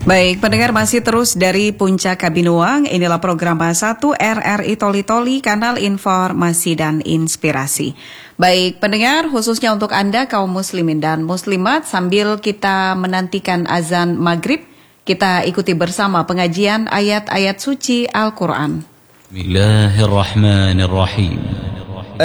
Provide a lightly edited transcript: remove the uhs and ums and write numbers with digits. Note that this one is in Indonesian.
Baik, pendengar masih terus dari Puncak Kabinuang. Inilah program Bahasa 1 RRI Toli-Toli, kanal informasi dan inspirasi. Baik, pendengar, khususnya untuk Anda kaum muslimin dan muslimat, sambil kita menantikan azan maghrib, kita ikuti bersama pengajian ayat-ayat suci Al-Quran. Bismillahirrahmanirrahim.